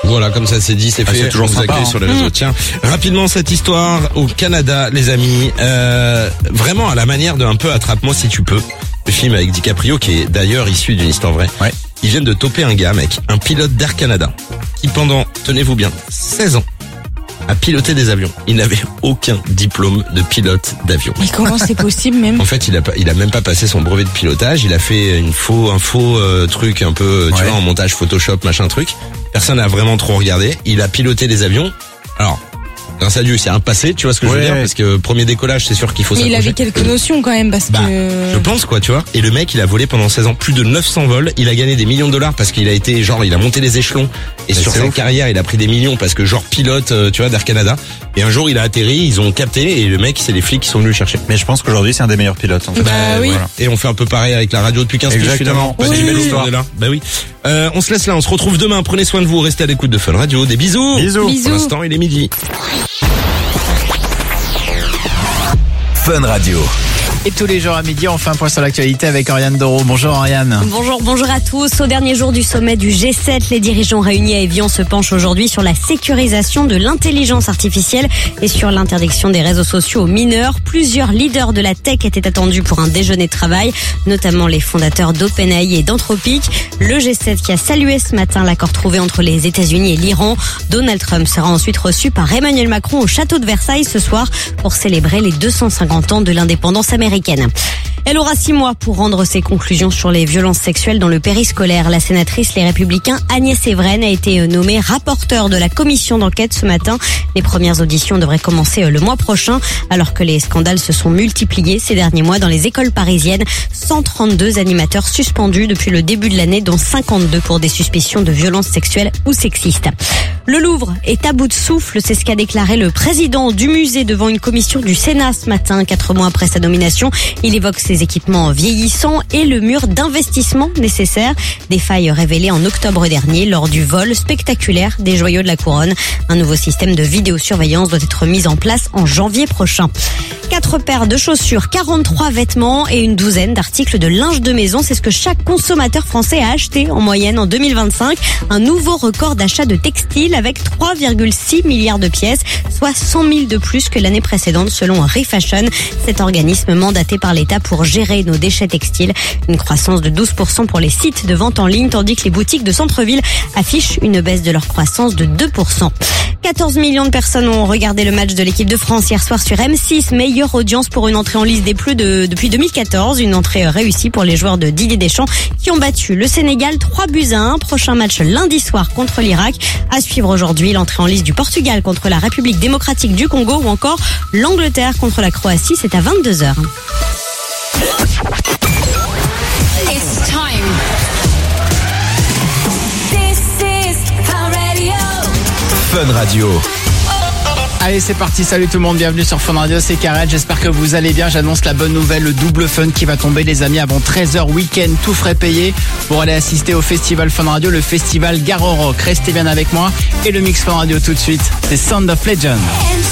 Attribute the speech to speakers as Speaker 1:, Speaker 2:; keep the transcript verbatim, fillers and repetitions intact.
Speaker 1: Voilà, comme ça c'est dit, c'est
Speaker 2: Ah,
Speaker 1: fait.
Speaker 2: c'est toujours
Speaker 1: on vous
Speaker 2: sympa,
Speaker 1: accueille
Speaker 2: hein.
Speaker 1: sur les réseaux. Tiens, rapidement cette histoire au Canada, les amis. Euh, vraiment à la manière de un peu Attrape-moi si tu peux. Le film avec DiCaprio qui est d'ailleurs issu d'une histoire vraie.
Speaker 2: Ouais.
Speaker 1: Ils viennent de toper un gars, mec, un pilote d'Air Canada, qui pendant, tenez-vous bien, seize ans, a piloté des avions. Il n'avait aucun diplôme de pilote d'avion.
Speaker 3: Mais comment c'est possible même?
Speaker 1: En fait, il a pas, il a même pas passé son brevet de pilotage. Il a fait une faux, un faux euh, truc un peu, tu
Speaker 2: Ouais.
Speaker 1: vois, en montage Photoshop, machin truc. Personne n'a vraiment trop regardé. Il a piloté des avions. Alors, grâce à Dieu, c'est un passé, tu vois ce que je veux
Speaker 2: Ouais.
Speaker 1: dire, parce que premier décollage, c'est sûr qu'il faut
Speaker 3: Mais il
Speaker 1: s'accrocher.
Speaker 3: avait quelques notions quand même parce
Speaker 1: Bah,
Speaker 3: que.
Speaker 1: je pense quoi, tu vois. Et le mec, il a volé pendant seize ans plus de neuf cents vols. Il a gagné des millions de dollars parce qu'il a été, genre, il a monté les échelons. Et
Speaker 2: Mais
Speaker 1: sur
Speaker 2: c'est
Speaker 1: sa
Speaker 2: ouf.
Speaker 1: carrière, il a pris des millions parce que genre pilote, euh, tu vois, d'Air Canada. Et un jour, il a atterri, ils ont capté et le mec, c'est les flics qui sont venus le chercher.
Speaker 2: Mais je pense qu'aujourd'hui, c'est un des meilleurs pilotes. En fait.
Speaker 3: Bah oui.
Speaker 2: Voilà.
Speaker 1: Et on fait un peu pareil avec la radio depuis quinze piges
Speaker 2: Exactement.
Speaker 1: finalement. Pas
Speaker 3: Oui.
Speaker 1: si belle histoire de là. Bah oui. Euh, on se laisse là, on se retrouve demain. Prenez soin de vous, restez à l'écoute de Fun Radio. Des bisous.
Speaker 2: Bisous.
Speaker 3: Bisous.
Speaker 1: Pour l'instant, il est midi.
Speaker 4: Fun Radio.
Speaker 5: Et tous les jours à midi, on fait un point sur l'actualité avec Oriane Doro. Bonjour Oriane.
Speaker 6: Bonjour, bonjour à tous. Au dernier jour du sommet du G sept, les dirigeants réunis à Évian se penchent aujourd'hui sur la sécurisation de l'intelligence artificielle et sur l'interdiction des réseaux sociaux aux mineurs. Plusieurs leaders de la tech étaient attendus pour un déjeuner de travail, notamment les fondateurs d'OpenAI et d'Anthropic. Le G sept qui a salué ce matin l'accord trouvé entre les États-Unis et l'Iran. Donald Trump sera ensuite reçu par Emmanuel Macron au château de Versailles ce soir pour célébrer les deux cent cinquante ans de l'indépendance américaine. Elle aura six mois pour rendre ses conclusions sur les violences sexuelles dans le périscolaire. La sénatrice Les Républicains Agnès Evren a été nommée rapporteure de la commission d'enquête ce matin. Les premières auditions devraient commencer le mois prochain, alors que les scandales se sont multipliés ces derniers mois dans les écoles parisiennes. cent trente-deux animateurs suspendus depuis le début de l'année, dont cinquante-deux pour des suspicions de violences sexuelles ou sexistes. Le Louvre est à bout de souffle, c'est ce qu'a déclaré le président du musée devant une commission du Sénat ce matin, quatre mois après sa nomination. Il évoque ses équipements vieillissants et le mur d'investissement nécessaire. Des failles révélées en octobre dernier lors du vol spectaculaire des joyaux de la couronne. Un nouveau système de vidéosurveillance doit être mis en place en janvier prochain. Quatre paires de chaussures, quarante-trois vêtements et une douzaine d'articles de linge de maison. C'est ce que chaque consommateur français a acheté en moyenne en deux mille vingt-cinq. Un nouveau record d'achat de textiles avec trois virgule six milliards de pièces, soit cent mille de plus que l'année précédente selon Refashion, cet organisme mandaté par l'État pour gérer nos déchets textiles. Une croissance de douze pour cent pour les sites de vente en ligne, tandis que les boutiques de centre-ville affichent une baisse de leur croissance de deux pour cent. quatorze millions de personnes ont regardé le match de l'équipe de France hier soir sur M six. Meilleure audience pour une entrée en liste des plus de, depuis deux mille quatorze. Une entrée réussie pour les joueurs de Didier Deschamps qui ont battu le Sénégal trois buts à un. Prochain match lundi soir contre l'Irak. À suivre aujourd'hui l'entrée en liste du Portugal contre la République démocratique du Congo ou encore l'Angleterre contre la Croatie. C'est à vingt-deux heures.
Speaker 7: It's time. This is Fun Radio.
Speaker 4: Fun Radio.
Speaker 5: Allez, c'est parti. Salut tout le monde. Bienvenue sur Fun Radio. C'est Karel. J'espère que vous allez bien. J'annonce la bonne nouvelle. Le double fun qui va tomber, les amis, avant treize heures week-end. Tout frais payé pour aller assister au festival Fun Radio, le festival Garo Rock. Restez bien avec moi. Et le mix Fun Radio tout de suite. C'est Sound of Legend.
Speaker 7: And